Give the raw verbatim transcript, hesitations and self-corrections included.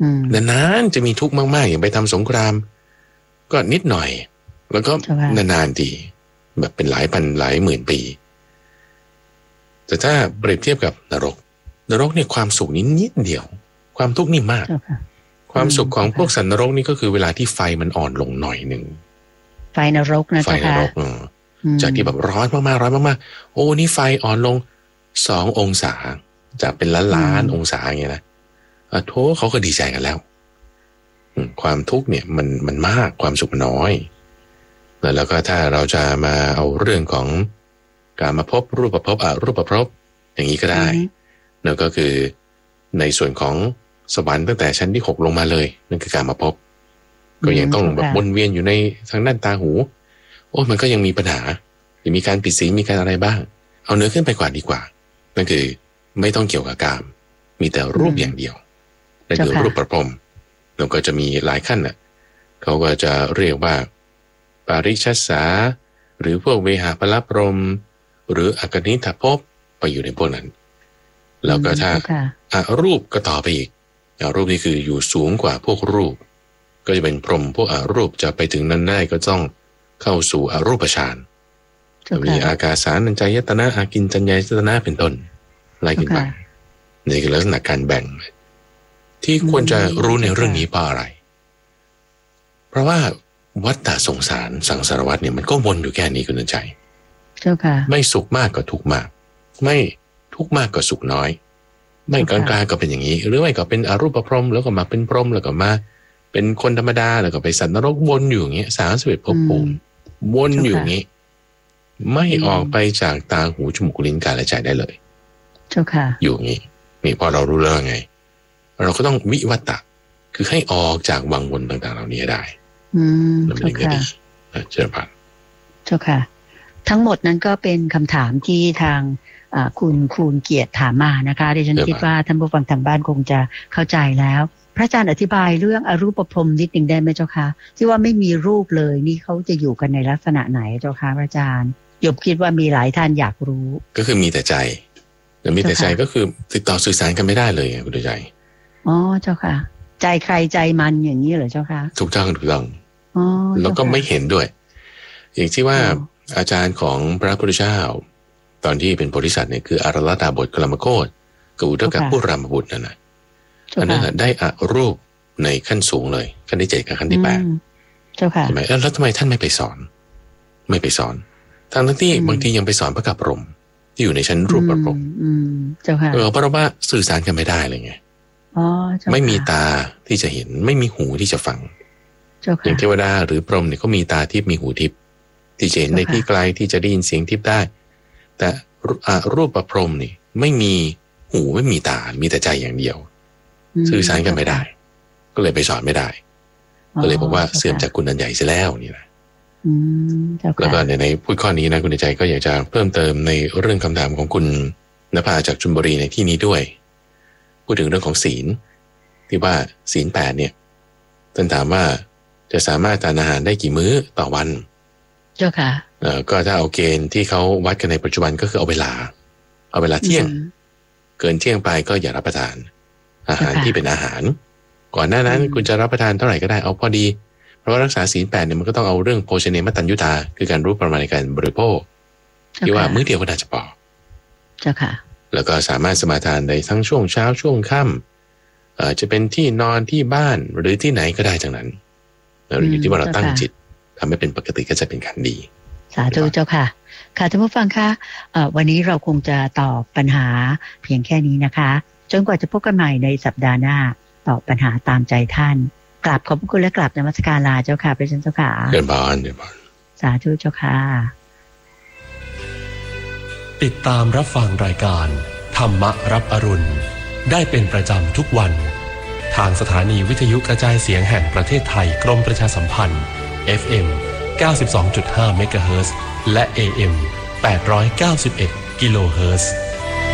นานๆจะมีทุกข์มากๆอย่างไปทำสงครามก็นิดหน่อยแล้วก็นานๆทีแบบเป็นหลายพันหลายหมื่นปีแต่ถ้าเปรียบเทียบกับนรกนรกเนี่ยความสุขนี้นิดเดียวความทุกข์นี่มากความสุขของพวกสัตว์นรกนี่ก็คือเวลาที่ไฟมันอ่อนลงหน่อยหนึ่งไฟนรกนะไฟนรกจากที่แบบร้อนมากๆร้อนมากๆโอ้นี่ไฟอ่อนลงสององศาจากเป็นล้านล้านองศาอย่างเงี้ยนะอ่ะโธ่เขาก็ดีใจกันแล้วความทุกข์เนี่ยมันมันมากความสุขน้อยแล้วก็ถ้าเราจะมาเอาเรื่องของการมาพบรูปภพอรูปภพอย่างนี้ก็ได้นั่นก็คือในส่วนของสวรรค์ตั้งแต่ชั้นที่หกลงมาเลยนั่นคือการมาพบก็ยังต้องแบบวนเวียนอยู่ในทางด้านตาหูโอ้มันก็ยังมีปัญหายังมีการปิดสีมีการอะไรบ้างเอาเนื้อขึ้นไปกว่าดีกว่านั่นคือไม่ต้องเกี่ยวกับกามมีแต่รูปอย่างเดียวนั่นคือรูปประพรมแล้วก็จะมีหลายขั้นน่ะเขาก็จะเรียกว่าปาริชัสสาหรือพวกเวหาพลพรหมหรืออกนิทภพไปอยู่ในพวกนั้นแล้วก็ถ้าอรูปก็ต่อไปอีกอรูปนี่คืออยู่สูงกว่าพวกรูปก็จะเป็นพรหมพวกอรูปจะไปถึงนั้นได้ก็ต้องเข้าสู่อรูปฌานมีอากาสานัญจายตนะอากินจัญญายตนะเป็นต้นไล่ขึ้นไปนี่คือลักษณะการแบ่งที่ควรจะรู้ในเรื่องนี้เพราะอะไรเพราะว่าวัฏฏะสงสารสังสารวัฏเนี่ยมันก็วนอยู่แค่นี้คุณใจเจ้าค่ะไม่สุขมากก็ทุกข์มากไม่ทุกข์มากก็สุขน้อยไม่กลางๆก็เป็นอย่างนี้หรือไม่ก็เป็นอรูปพรหมแล้วก็มาเป็นพรหมแล้วก็มาเป็นคนธรรมดาแล้วก็ไปสัตว์นรกวนอยู่อย่างเงี้ยสามสิบเอ็ดภพภูมิวนอยู่อย่างนี้ไม่ออกไปจากตาหูจมูกลิ้นกายและใจได้เลยเจ้าค่ะอยู่อย่างนี้นี่พอเรารู้เรื่องไงเราก็ต้องวิวัตตะคือให้ออกจากวังวนต่างๆเหล่านี้ได้อืมเจ้าค่ะเชิญผ่านเจ้าค่ะทั้งหมดนั้นก็เป็นคำถามที่ทางคุณคูณเกียรติถามมานะคะดิฉันคิดว่าท่านผู้ฟังทางบ้านคงจะเข้าใจแล้วพระอาจารย์อธิบายเรื่องอรูปพรหมนิดหนึ่งได้ไหมเจ้าคะที่ว่าไม่มีรูปเลยนี่เขาจะอยู่กันในลักษณะไหนเจ้าคะพระอาจารย์โยมคิดว่ามีหลายท่านอยากรู้ก็คือมีแต่ใจแต่มีแต่ใจก็คือติดต่อสื่อสารกันไม่ได้เลยคุณใจอ๋อเจ้าค่ะใจใครใจมันอย่างนี้เหรอเจ้าคะถูกต้องถูกต้องอ๋อแล้วก็ไม่เห็นด้วยอย่างที่ว่าอาจารย์ของพระพุทธเจ้าตอนที่เป็นโพธิสัตว์เนี่ยคืออรลตาบทกลามโคตกับอุทกผู้รามบุตรนั่นนะอันนั้นได้อรูปในขั้นสูงเลยขั้นที่เจ็ดกับขั้นที่แปดเจ้าค่ะใช่ไหมแล้วทำไมท่านไม่ไปสอนไม่ไปสอนทั้งที่บางทียังไปสอนพระกัปพรหมที่อยู่ในชั้นรูปประพรหมเจ้าค่ะเออเพราะว่าสื่อสารกันไม่ได้เลยไงอ๋อไม่มีตาที่จะเห็นไม่มีหูที่จะฟังอย่างเทวดาหรือพรหมเนี่ยก็มีตาทิพย์มีหูทิพย์ที่จะเห็นในที่ไกลที่จะได้ยินเสียงทิพย์ได้แต่รูปประพรหมนี่ไม่มีหูไม่มีตามีแต่ใจอย่างเดียวสื่อสารกันไม่ได้ก็เลยไปสอนไม่ได้ก็เลยบอกว่าเสื่อมจากคุณอันใหญ่ซะแล้วนี่นะแล้วก็ในในพูดข้อนี้นะคุณใจก็อยากจะเพิ่มเติมในเรื่องคำถามของคุณณภาจากชลบุรีในที่นี้ด้วยพูดถึงเรื่องของศีลที่ว่าศีลแปดเนี่ยท่านถามว่าจะสามารถทานอาหารได้กี่มื้อต่อวันเจ้าค่ะเอ่อก็ถ้าเอาเกณฑ์ที่เขาวัดกันในปัจจุบันก็คือเอาเวลาเอาเวลาเที่ยงเกินเที่ยงไปก็อย่ารับประทานอาหารที่เป็นอาหารก่อนหน้านั้นคุณจะรับประทานเท่าไหร่ก็ได้เอาพอดีเพราะว่ารักษาศีลแปดเนี่ยมันก็ต้องเอาเรื่องโภชเนมัตตัญญุตาคือการรู้ประมาณในการบริโภคที่ว่ามื้อเดียวก็น่าจะพอเจ้าค่ะแล้วก็สามารถสมาทานได้ทั้งช่วงเช้าช่วงค่ำเอ่อจะเป็นที่นอนที่บ้านหรือที่ไหนก็ได้ทั้งนั้นเราอยู่ที่ว่าเราตั้งจิตทำให้เป็นปกติก็จะเป็นการดีสาธุเจ้าค่ะค่ะท่านผู้ฟังคะวันนี้เราคงจะตอบปัญหาเพียงแค่นี้นะคะจนกว่าจะพบกันใหม่ในสัปดาห์หน้าตอบปัญหาตามใจท่านกราบขอบพระคุณและกราบนมัสการลาเจ้าค่ะพระเจ้าค่ะเดินบานเดินบานสาธุเจ้าค่ะติดตามรับฟังรายการธรรมรับอรุณได้เป็นประจำทุกวันทางสถานีวิทยุกระจายเสียงแห่งประเทศไทยกรมประชาสัมพันธ์ เอฟ เอ็ม เก้าสิบสองจุดห้า เมกะเฮิรตซ์และ เอ เอ็ม แปดร้อยเก้าสิบเอ็ด กิโลเฮิรตซ์